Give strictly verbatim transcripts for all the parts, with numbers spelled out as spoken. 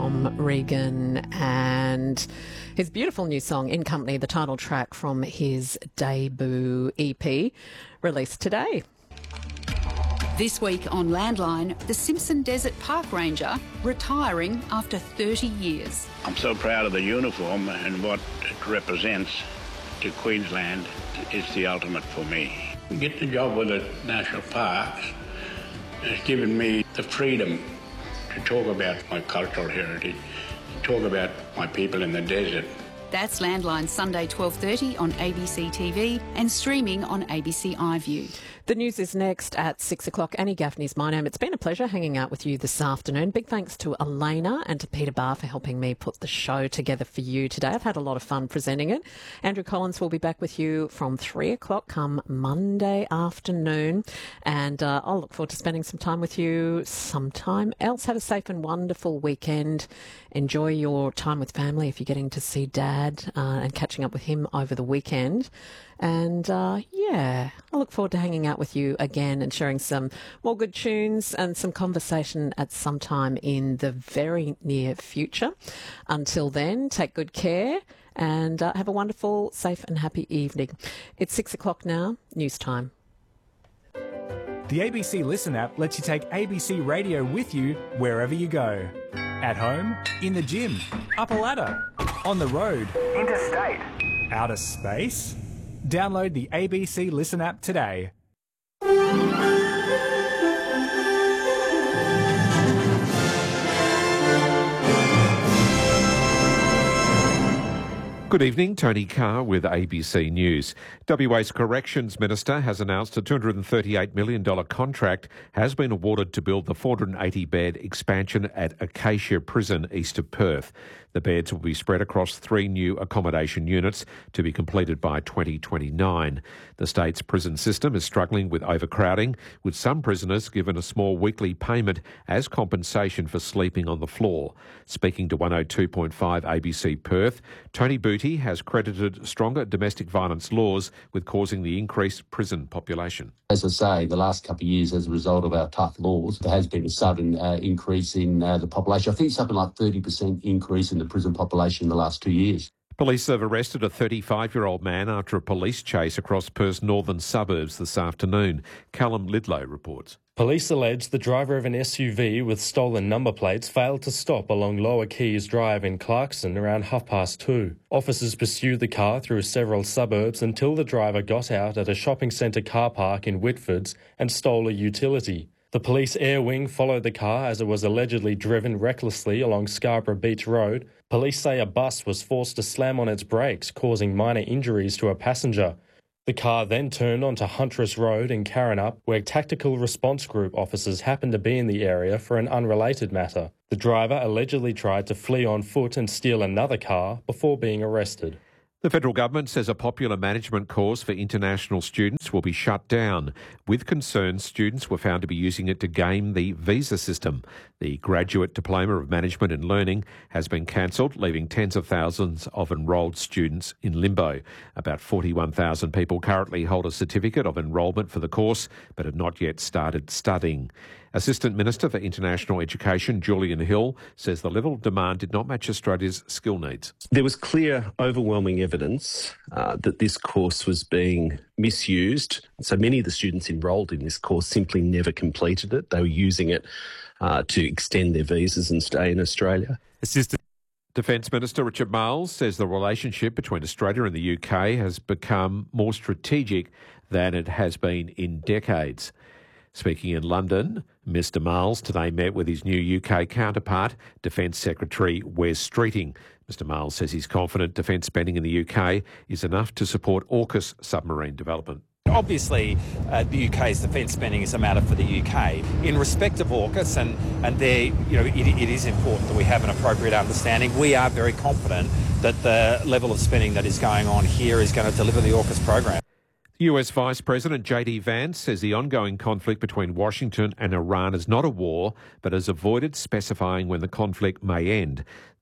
Tom Regan and his beautiful new song, In Company, the title track from his debut E P, released today. This week on Landline, the Simpson Desert Park Ranger retiring after thirty years. I'm so proud of the uniform and what it represents to Queensland. It's the ultimate for me. To get the job with the National Parks has given me the freedom to talk about my cultural heritage, to talk about my people in the desert. That's Landline, Sunday twelve thirty on A B C T V and streaming on A B C iView. The news is next at six o'clock. Annie Gaffney's my name. It's been a pleasure hanging out with you this afternoon. Big thanks to Elena and to Peter Barr for helping me put the show together for you today. I've had a lot of fun presenting it. Andrew Collins will be back with you from three o'clock come Monday afternoon. And uh, I'll look forward to spending some time with you sometime else. Have a safe and wonderful weekend. Enjoy your time with family if you're getting to see Dad uh, and catching up with him over the weekend. And, uh, yeah, I look forward to hanging out with you again and sharing some more good tunes and some conversation at some time in the very near future. Until then, take good care and uh, have a wonderful, safe and happy evening. It's six o'clock now, news time. The A B C Listen app lets you take A B C Radio with you wherever you go. At home, in the gym, up a ladder, on the road, interstate, outer space. Download the A B C Listen app today. Good evening, Tony Carr with A B C News. W A's Corrections Minister has announced a two hundred thirty-eight million dollars contract has been awarded to build the four hundred eighty bed expansion at Acacia Prison east of Perth. The beds will be spread across three new accommodation units to be completed by twenty twenty-nine. The state's prison system is struggling with overcrowding, with some prisoners given a small weekly payment as compensation for sleeping on the floor. Speaking to one oh two point five A B C Perth, Tony Booty has credited stronger domestic violence laws with causing the increased prison population. As I say, the last couple of years, as a result of our tough laws, there has been a sudden uh, increase in uh, the population. I think something like thirty percent increase in the prison population in the last two years. Police have arrested a thirty-five-year-old man after a police chase across Perth's northern suburbs this afternoon. Callum Lidlow reports. Police allege the driver of an S U V with stolen number plates failed to stop along Lower Keys Drive in Clarkson around half past two. Officers pursued the car through several suburbs until the driver got out at a shopping centre car park in Whitfords and stole a utility. The police air wing followed the car as it was allegedly driven recklessly along Scarborough Beach Road. Police say a bus was forced to slam on its brakes, causing minor injuries to a passenger. The car then turned onto Huntress Road in Karrinyup, where Tactical Response Group officers happened to be in the area for an unrelated matter. The driver allegedly tried to flee on foot and steal another car before being arrested. The federal government says a popular management course for international students will be shut down. With concerns, students were found to be using it to game the visa system. The Graduate Diploma of Management and Learning has been cancelled, leaving tens of thousands of enrolled students in limbo. About forty-one thousand people currently hold a certificate of enrolment for the course, but have not yet started studying. Assistant Minister for International Education, Julian Hill, says the level of demand did not match Australia's skill needs. There was clear, overwhelming evidence uh, that this course was being misused. So many of the students enrolled in this course simply never completed it. They were using it uh, to extend their visas and stay in Australia. Assistant Defence Minister Richard Marles says the relationship between Australia and the U K has become more strategic than it has been in decades. Speaking in London, Mr Marles today met with his new U K counterpart, Defence Secretary Wes Streeting. Mr Marles says he's confident defence spending in the U K is enough to support AUKUS submarine development. Obviously, uh, the U K's defence spending is a matter for the U K. In respect of AUKUS, and, and there, you know, it, it is important that we have an appropriate understanding. We are very confident that the level of spending that is going on here is going to deliver the AUKUS program. U S Vice President J D Vance says the ongoing conflict between Washington and Iran is not a war, but has avoided specifying when the conflict may end.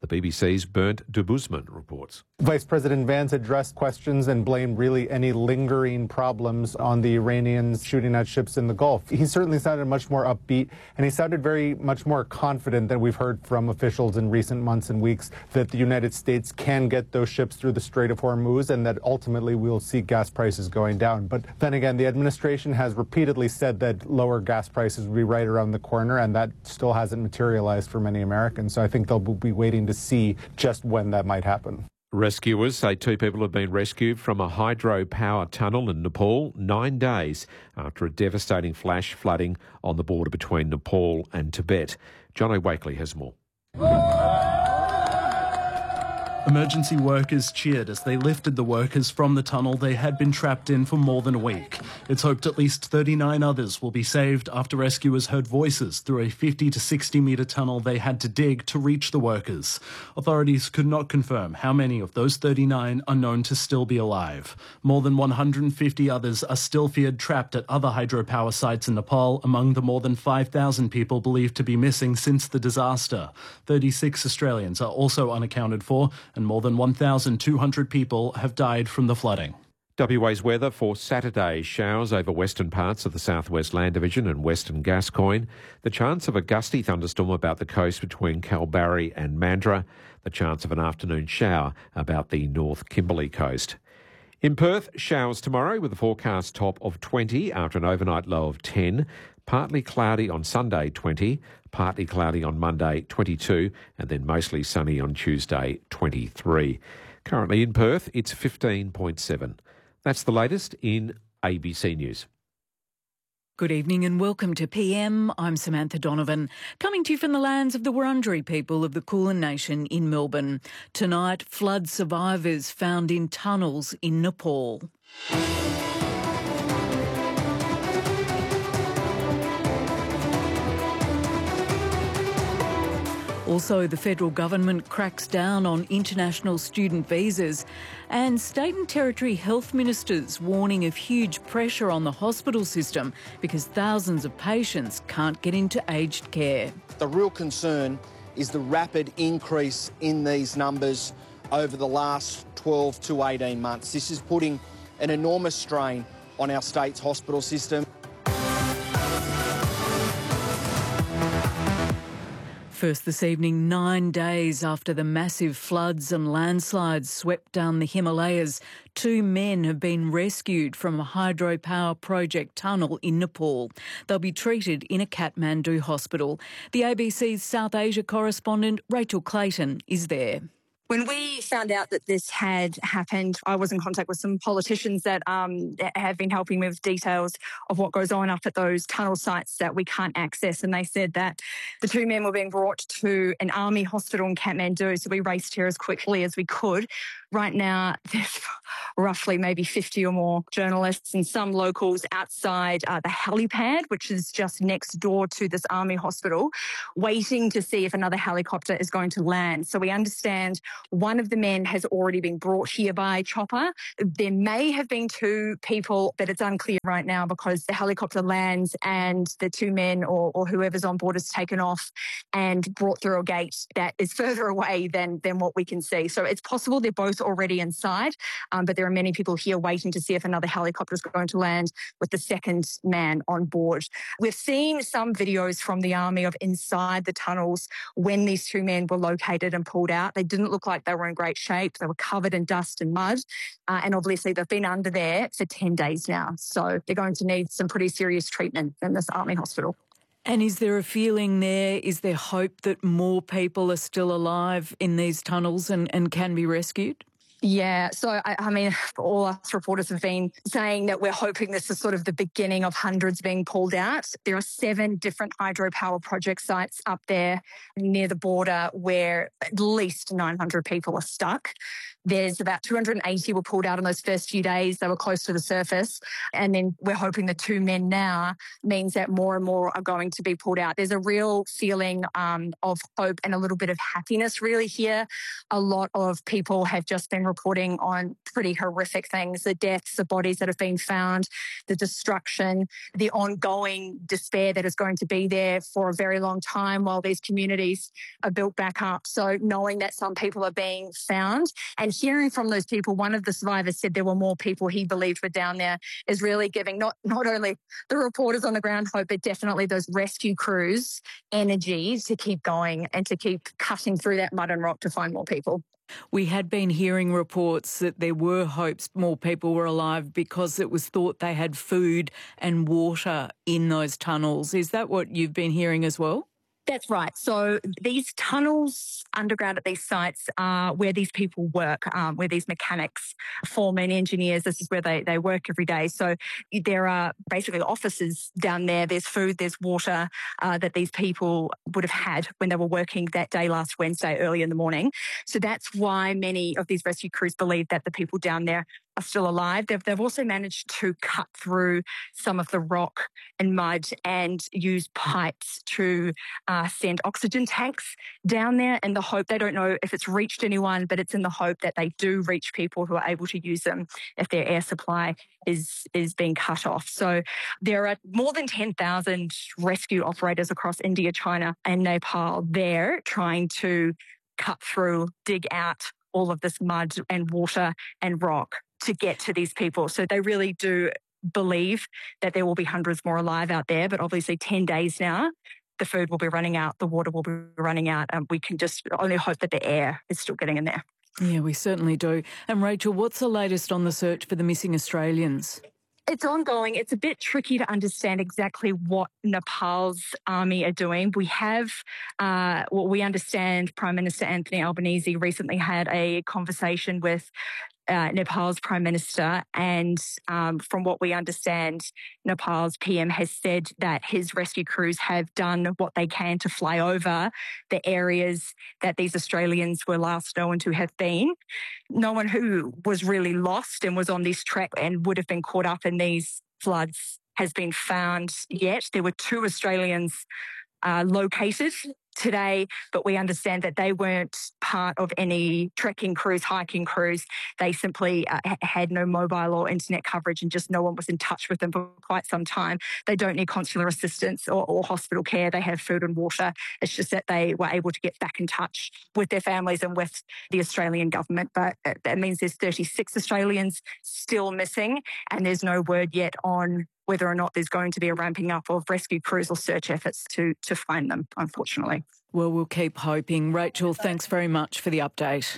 The B B C's Bernd de Busman reports. Vice President Vance addressed questions and blamed really any lingering problems on the Iranians shooting at ships in the Gulf. He certainly sounded much more upbeat, and he sounded very much more confident than we've heard from officials in recent months and weeks that the United States can get those ships through the Strait of Hormuz and that ultimately we'll see gas prices going down. But then again, the administration has repeatedly said that lower gas prices will be right around the corner, and that still hasn't materialized for many Americans. So I think they'll be waiting to see just when that might happen. Rescuers say two people have been rescued from a hydropower tunnel in Nepal nine days after a devastating flash flooding on the border between Nepal and Tibet. John O'Wakely has more. Emergency workers cheered as they lifted the workers from the tunnel they had been trapped in for more than a week. It's hoped at least thirty-nine others will be saved after rescuers heard voices through a fifty to sixty metre tunnel they had to dig to reach the workers. Authorities could not confirm how many of those thirty-nine are known to still be alive. More than one hundred fifty others are still feared trapped at other hydropower sites in Nepal, among the more than five thousand people believed to be missing since the disaster. thirty-six Australians are also unaccounted for, and more than one thousand two hundred people have died from the flooding. W A's weather for Saturday: showers over western parts of the Southwest Land Division and Western Gascoyne. The chance of a gusty thunderstorm about the coast between Kalbarri and Mandurah. The chance of an afternoon shower about the North Kimberley coast. In Perth, showers tomorrow with a forecast top of twenty after an overnight low of ten. Partly cloudy on Sunday, twenty. Partly cloudy on Monday, twenty-two. And then mostly sunny on Tuesday, twenty-three. Currently in Perth, it's fifteen point seven. That's the latest in A B C News. Good evening and welcome to P M. I'm Samantha Donovan, coming to you from the lands of the Wurundjeri people of the Kulin Nation in Melbourne. Tonight, flood survivors found in tunnels in Nepal. Also, the federal government cracks down on international student visas, and state and territory health ministers warning of huge pressure on the hospital system because thousands of patients can't get into aged care. The real concern is the rapid increase in these numbers over the last twelve to eighteen months. This is putting an enormous strain on our state's hospital system. First this evening, nine days after the massive floods and landslides swept down the Himalayas, two men have been rescued from a hydropower project tunnel in Nepal. They'll be treated in a Kathmandu hospital. The A B C's South Asia correspondent Rachel Clayton is there. When we found out that this had happened, I was in contact with some politicians that um, have been helping me with details of what goes on up at those tunnel sites that we can't access. And they said that the two men were being brought to an army hospital in Kathmandu. So we raced here as quickly as we could. Right now, there's roughly maybe fifty or more journalists and some locals outside uh, the helipad, which is just next door to this army hospital, waiting to see if another helicopter is going to land. So we understand one of the men has already been brought here by chopper. There may have been two people, but it's unclear right now because the helicopter lands and the two men or, or whoever's on board is taken off and brought through a gate that is further away than, than what we can see. So it's possible they're both already inside, um, but there are many people here waiting to see if another helicopter is going to land with the second man on board. We've seen some videos from the army of inside the tunnels when these two men were located and pulled out. They didn't look like they were in great shape. They were covered in dust and mud, uh, and obviously they've been under there for ten days now. So they're going to need some pretty serious treatment in this army hospital. And is there a feeling there, is there hope that more people are still alive in these tunnels and, and can be rescued? Yeah, so I, I mean, all us reporters have been saying that we're hoping this is sort of the beginning of hundreds being pulled out. There are seven different hydropower project sites up there near the border where at least nine hundred people are stuck. There's about two hundred eighty were pulled out in those first few days. They were close to the surface. And then we're hoping the two men now means that more and more are going to be pulled out. There's a real feeling um, of hope and a little bit of happiness really here. A lot of people have just been reporting on pretty horrific things, the deaths, the bodies that have been found, the destruction, the ongoing despair that is going to be there for a very long time while these communities are built back up. So knowing that some people are being found and hearing from those people, one of the survivors said there were more people he believed were down there, is really giving not, not only the reporters on the ground hope, but definitely those rescue crews energy to keep going and to keep cutting through that mud and rock to find more people. We had been hearing reports that there were hopes more people were alive because it was thought they had food and water in those tunnels. Is that what you've been hearing as well? That's right. So these tunnels underground at these sites are where these people work, um, where these mechanics, foremen, engineers, this is where they, they work every day. So there are basically offices down there. There's food, there's water uh, that these people would have had when they were working that day last Wednesday early in the morning. So that's why many of these rescue crews believe that the people down there are still alive. They've, they've also managed to cut through some of the rock and mud and use pipes to uh, send oxygen tanks down there in the hope, they don't know if it's reached anyone, but it's in the hope that they do reach people who are able to use them if their air supply is, is being cut off. So there are more than ten thousand rescue operators across India, China and Nepal there trying to cut through, dig out all of this mud and water and rock to get to these people. So they really do believe that there will be hundreds more alive out there, but obviously ten days now, the food will be running out, the water will be running out, and we can just only hope that the air is still getting in there. Yeah, we certainly do. And Rachel, what's the latest on the search for the missing Australians? It's ongoing. It's a bit tricky to understand exactly what Nepal's army are doing. We have, uh, what we understand, Prime Minister Anthony Albanese recently had a conversation with Uh, Nepal's Prime Minister, and um, from what we understand, Nepal's P M has said that his rescue crews have done what they can to fly over the areas that these Australians were last known to have been. No one who was really lost and was on this trek and would have been caught up in these floods has been found yet. There were two Australians uh, located today, but we understand that they weren't part of any trekking crews, hiking crews. They simply uh, had no mobile or internet coverage and just no one was in touch with them for quite some time. They don't need consular assistance or, or hospital care. They have food and water. It's just that they were able to get back in touch with their families and with the Australian government. But that means there's thirty-six Australians still missing, and there's no word yet on whether or not there's going to be a ramping up of rescue crews or search efforts to, to find them, unfortunately. Well, we'll keep hoping. Rachel, thanks very much for the update.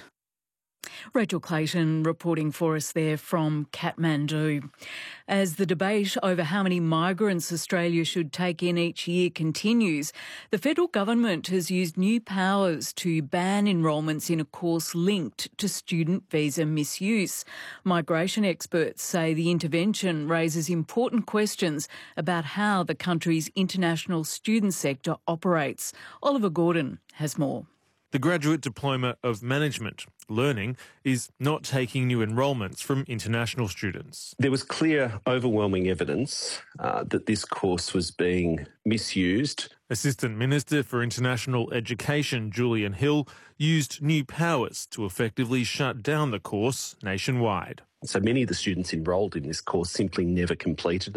Rachel Clayton reporting for us there from Kathmandu. As the debate over how many migrants Australia should take in each year continues, the federal government has used new powers to ban enrolments in a course linked to student visa misuse. Migration experts say the intervention raises important questions about how the country's international student sector operates. Oliver Gordon has more. The Graduate Diploma of Management Learning is not taking new enrolments from international students. There was clear, overwhelming evidence uh, that this course was being misused. Assistant Minister for International Education Julian Hill used new powers to effectively shut down the course nationwide. So many of the students enrolled in this course simply never completed it.